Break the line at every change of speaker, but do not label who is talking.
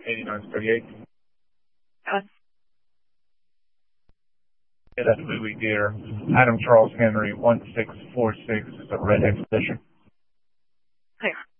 8938.
Alan?
Yeah, that's Louis Deer. Adam Charles Henry, 1646, Red Expedition.
Clear.